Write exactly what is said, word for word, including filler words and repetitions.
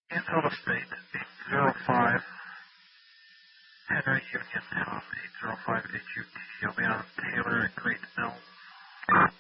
Antola State, eight zero five, Henry Union, Tom, eight zero five H U T. You'll be on Taylor at Great Elm.